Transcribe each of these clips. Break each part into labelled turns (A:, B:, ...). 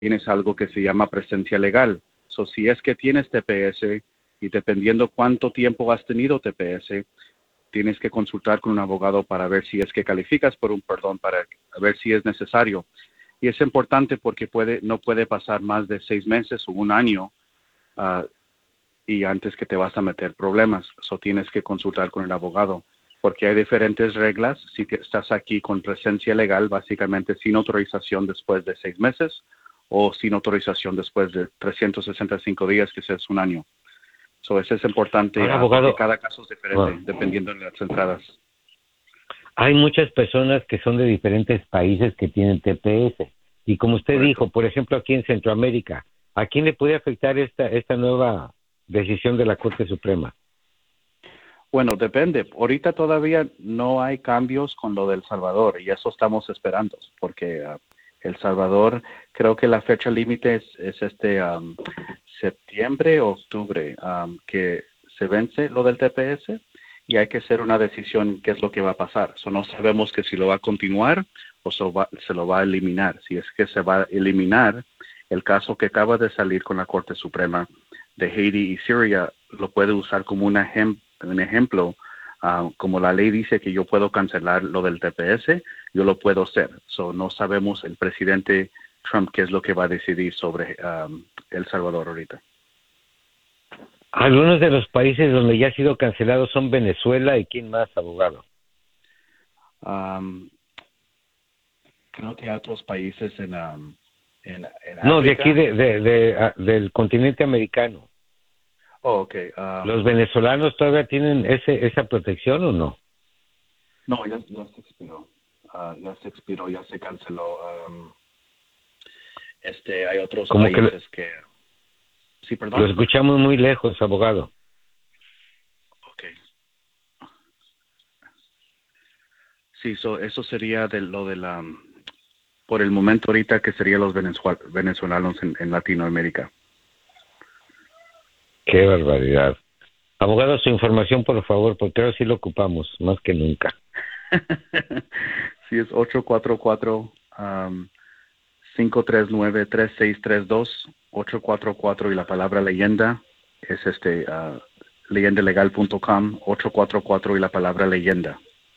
A: tienes algo que se llama presencia legal. So, si es que tienes TPS y dependiendo cuánto tiempo has tenido TPS, tienes que consultar con un abogado para ver si es que calificas por un perdón, para ver si es necesario. Y es importante porque no puede pasar más de 6 meses o un año y antes que te vas a meter problemas. So, tienes que consultar con el abogado porque hay diferentes reglas. Si estás aquí con presencia legal, básicamente sin autorización después de 6 meses o sin autorización después de 365 días, que es un año. So, eso es importante.
B: Ahora, abogado,
A: porque cada caso es diferente, dependiendo de las entradas.
B: Hay muchas personas que son de diferentes países que tienen TPS. Y como usted dijo, por ejemplo, aquí en Centroamérica, ¿a quién le puede afectar esta nueva decisión de la Corte Suprema?
A: Bueno, depende. Ahorita todavía no hay cambios con lo del Salvador y eso estamos esperando, porque El Salvador, creo que la fecha límite es septiembre o octubre, que se vence lo del TPS y hay que hacer una decisión qué es lo que va a pasar. No sabemos que si lo va a continuar o se lo va a eliminar. Si es que se va a eliminar, el caso que acaba de salir con la Corte Suprema de Haití y Siria lo puede usar como un ejemplo. Como la ley dice que yo puedo cancelar lo del TPS, yo lo puedo hacer. No sabemos el presidente Trump qué es lo que va a decidir sobre El Salvador ahorita.
B: Algunos de los países donde ya ha sido cancelado son Venezuela y ¿quién más, abogado?
A: Creo que hay otros países en
B: no,
A: África.
B: de aquí del continente americano.
A: Oh, okay.
B: ¿Los venezolanos todavía tienen esa protección o no?
A: No, ya se expiró. Ya se canceló. Hay otros países que... Sí, perdón.
B: Lo escuchamos muy lejos, abogado.
A: Okay. Sí, eso sería por el momento ahorita que serían los venezolanos en Latinoamérica.
B: Qué barbaridad. Abogado, su información, por favor, porque ahora sí lo ocupamos, más que nunca.
A: Sí, es 844-539-3632, 844 y la palabra leyenda es leyendalegal.com, 844 y la palabra leyenda.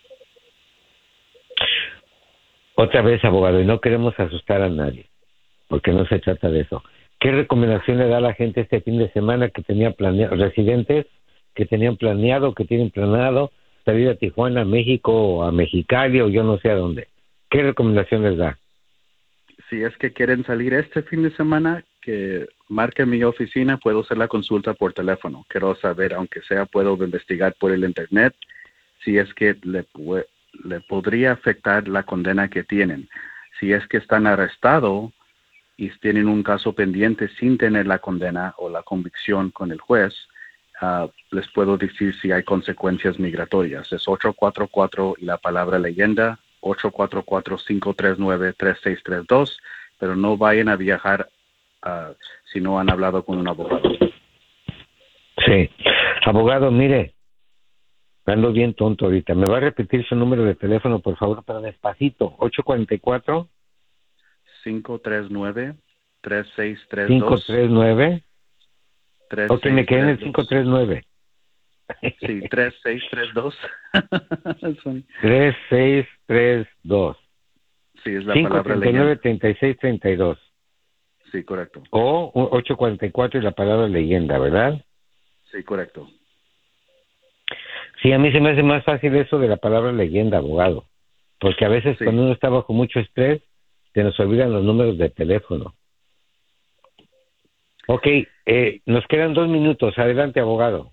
B: Otra vez, abogado, y no queremos asustar a nadie, porque no se trata de eso. ¿Qué recomendación le da a la gente este fin de semana que tenía planeado, residentes que tienen planeado salir a Tijuana, a México, o a Mexicali, o yo no sé a dónde? ¿Qué recomendación les da?
A: Si es que quieren salir este fin de semana, que marquen mi oficina, puedo hacer la consulta por teléfono. Quiero saber, aunque sea, puedo investigar por el internet si es que le podría afectar la condena que tienen. Si es que están arrestados y tienen un caso pendiente sin tener la condena o la convicción con el juez, les puedo decir si hay consecuencias migratorias. Es 844 y la palabra leyenda, 844-539-3632, pero no vayan a viajar si no han hablado con un abogado.
B: Sí. Abogado, mire, ando bien tonto ahorita. ¿Me va a repetir su número de teléfono, por favor, pero despacito? 844
A: 539-3632.
B: 539. Ok, me quedé en el 539.
A: Sí, 3632.
B: 3632.
A: Sí, es la palabra leyenda.
B: 539-3632.
A: Sí, correcto.
B: O 844 y la palabra leyenda, ¿verdad?
A: Sí, correcto.
B: Sí, a mí se me hace más fácil eso de la palabra leyenda, abogado. Porque a veces cuando uno está bajo mucho estrés, se nos olvidan los números de teléfono. Ok, nos quedan 2 minutos. Adelante, abogado.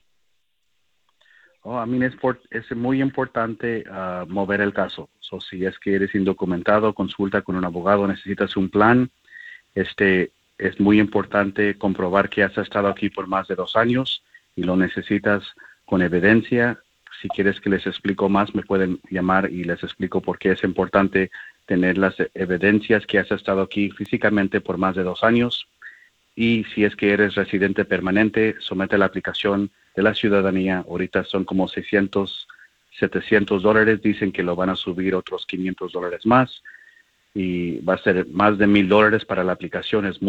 A: A mí es muy importante mover el caso. Si es que eres indocumentado, consulta con un abogado, necesitas un plan. Es muy importante comprobar que has estado aquí por más de 2 años y lo necesitas con evidencia. Si quieres que les explico más, me pueden llamar y les explico por qué es importante tener las evidencias que has estado aquí físicamente por más de 2 años. Y si es que eres residente permanente, somete la aplicación de la ciudadanía. Ahorita son como $600, $700. Dicen que lo van a subir otros $500 más. Y va a ser más de $1,000 para la aplicación. Es muy